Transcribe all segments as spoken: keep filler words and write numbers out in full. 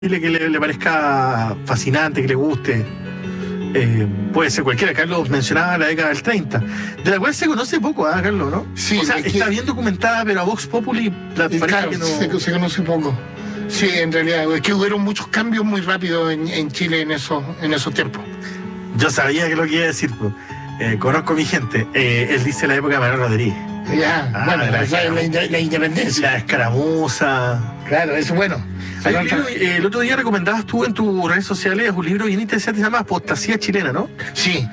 que le, le parezca fascinante, que le guste. Eh, puede ser cualquiera. Carlos mencionaba la década del treinta, de la cual se conoce poco, ¿ah, Carlos? ¿No? Sí, o sea, es está que, bien documentada, pero a Vox Populi la parece claro, que no... se, se conoce poco. Sí, en realidad, es que hubo muchos cambios muy rápidos en, en Chile en esos, en esos tiempos. Yo sabía que lo que iba a decir, pues. Eh, conozco a mi gente. Eh, él dice la época de Manuel Rodríguez. Ya, Ah, bueno, la, la, la, la, la independencia. La escaramuza. Claro, eso es bueno. Hay un libro, eh, el otro día recomendabas tú en tus redes sociales un libro bien interesante, se llama Apostasía Chilena, ¿no? Sí,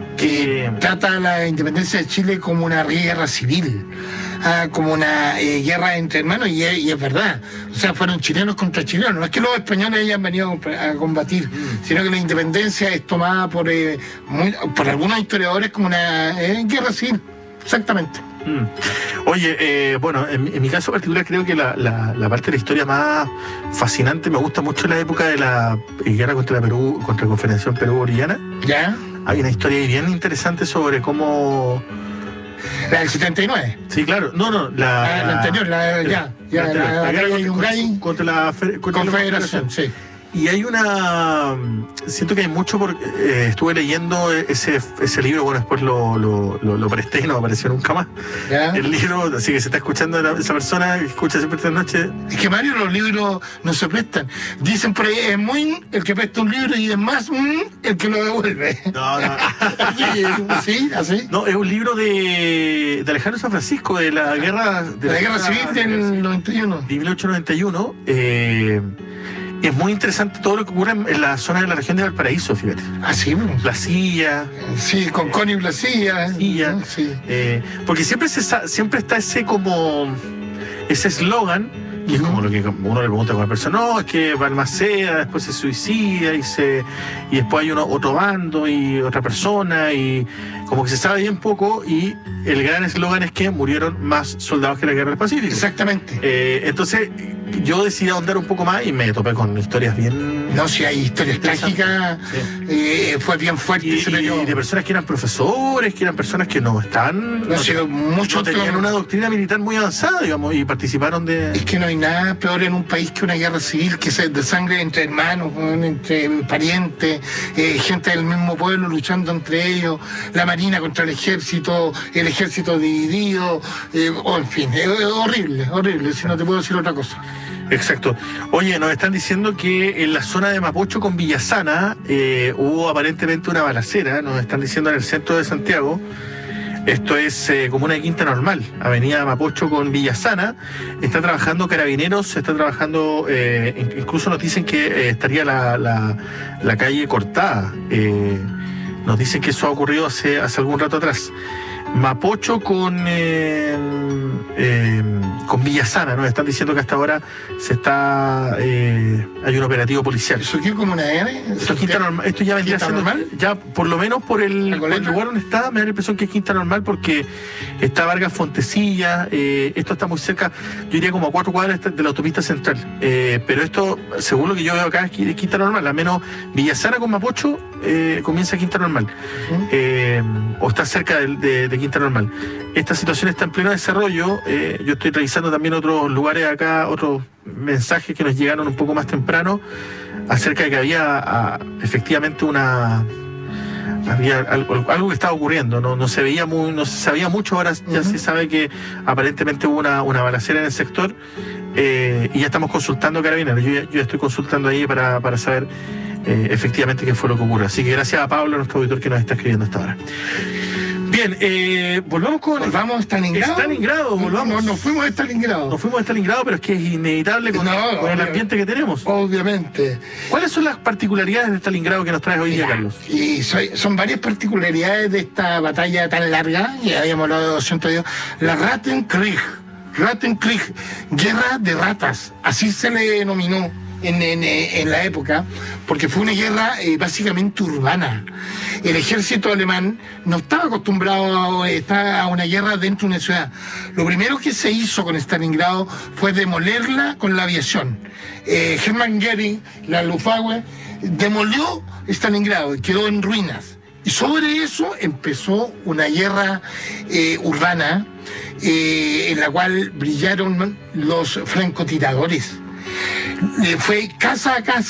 que Eh, trata la independencia de Chile como una guerra civil, ah, como una eh, guerra entre hermanos, y es, y es verdad. O sea, fueron chilenos contra chilenos. No es que los españoles hayan venido a combatir, Mm. sino que la independencia es tomada por, eh, muy- por algunos historiadores como una eh, guerra civil. Exactamente. Mm. Oye, eh, bueno, en, mi- en mi caso particular creo que la, la, la parte de la historia más fascinante me gusta mucho la época de la eh, guerra contra la Perú, contra la Confederación Perú-Boliviana. ¿Ya? Hay una historia ahí bien interesante sobre cómo... La del setenta y nueve. Sí, claro, no, no, la... Ah, la anterior, la, ya, ya, anterior, la, la la guerra batalla de contra, Yungay, contra la, fe- contra la Confederación, sí. Y hay una... Siento que hay mucho porque eh, estuve leyendo ese, ese libro, bueno, después lo, lo, lo, lo presté y no apareció nunca más. ¿Ya? El libro, así que se está escuchando la- esa persona que escucha siempre esta noche. Es que Mario, los libros no se prestan. Dicen por ahí, es muy el que presta un libro y es más mm, el que lo devuelve. No, no. Sí, sí, así. No, es un libro de, de Alejandro San Francisco, de la guerra... De la guerra civil del noventa y uno. de mil ochocientos noventa y uno. Eh, es muy interesante todo lo que ocurre en, en la zona de la región de Valparaíso, fíjate. Ah, sí, pues. La silla, Sí, con Connie Blasilla. Silla. Sí. eh, porque siempre se sa- siempre está ese como ese eslogan, que es como lo que uno le pregunta a una persona, no, es que Balmaceda después se suicida y se y después hay uno, otro bando y otra persona, y como que se sabe bien poco, y el gran eslogan es que murieron más soldados que en la guerra del Pacífico. Exactamente. Eh, entonces yo decidí ahondar un poco más y me topé con historias bien... No, si hay historias trágicas, Sí. eh, fue bien fuerte Y, ese y periodo. de personas que eran profesores, que eran personas que no están... No, sí, no, mucho no tenían peor. una doctrina militar muy avanzada, digamos, y participaron de... Es que no hay nada peor en un país que una guerra civil, que se de sangre entre hermanos, weón, entre parientes, eh, gente del mismo pueblo luchando entre ellos, la marina contra el ejército, el ejército dividido, eh, o en fin, es, es horrible, horrible, si no te puedo decir otra cosa. Exacto. Oye, nos están diciendo que en la zona de Mapocho con Villasana eh, hubo aparentemente una balacera, nos están diciendo en el centro de Santiago. Esto es eh, comuna de Quinta Normal, avenida Mapocho con Villasana. Está trabajando Carabineros, está trabajando, eh, in- incluso nos dicen que eh, estaría la, la, la calle cortada. Eh, nos dicen que eso ha ocurrido hace, hace algún rato atrás. Mapocho con eh, eh, con Villasana, nos están diciendo que hasta ahora se está eh, hay un operativo policial. ¿Eso qué como una R? Esto, es Quinta Normal, esto ya vendría ¿Quinta siendo, Normal? ya por lo menos por el, ¿La por el Coleta? lugar donde está, me da la impresión que es Quinta Normal, porque está Vargas Fontecilla, eh, esto está muy cerca, yo diría como a cuatro cuadras de la autopista central, eh, pero esto, según lo que yo veo acá, es Qui- Quinta Normal, al menos Villasana con Mapocho eh, comienza Quinta Normal, ¿Mm? eh, o está cerca de, de- de Quinta Normal. Esta situación está en pleno desarrollo, eh, yo estoy revisando también otros lugares acá, otros mensajes que nos llegaron un poco más temprano, acerca de que había ah, efectivamente una había algo, algo que estaba ocurriendo, no, no se veía muy, no se sabía mucho, ahora ya Ujú. se sabe que aparentemente hubo una, una balacera en el sector, eh, y ya estamos consultando Carabineros, yo, ya- yo ya estoy consultando ahí para, para saber eh, efectivamente qué fue lo que ocurrió, así que gracias a Pablo, nuestro auditor, que nos está escribiendo hasta ahora. Bien, eh, volvamos con... ¿Volvamos a Stalingrado? Stalingrado, volvamos. No, nos fuimos a Stalingrado. Nos fuimos a Stalingrado, pero es que es inevitable con, No, con el obvio. ambiente que tenemos. Obviamente. ¿Cuáles son las particularidades de Stalingrado que nos traes hoy día, Mira, Carlos? Y soy- son varias particularidades de esta batalla tan larga, ya habíamos hablado de doscientos años, la Rattenkrieg, Rattenkrieg, guerra de ratas, así se le denominó en, en, eh, en la época, porque fue una guerra eh, básicamente urbana. El ejército alemán no estaba acostumbrado a, estar a una guerra dentro de una ciudad. Lo primero que se hizo con Stalingrado fue demolerla con la aviación. Eh, Hermann Göring, la Luftwaffe, demolió Stalingrado y quedó en ruinas. Y sobre eso empezó una guerra eh, urbana eh, en la cual brillaron los francotiradores. eh, fue casa a casa.